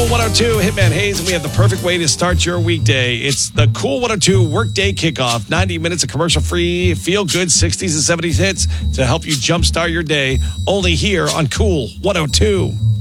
Cool 102, Hitman Hayes, and we have the perfect way to start your weekday. It's the Cool 102 Workday Kickoff. 90 minutes of commercial-free, feel-good 60s and 70s hits to help you jumpstart your day. Only here on Cool 102.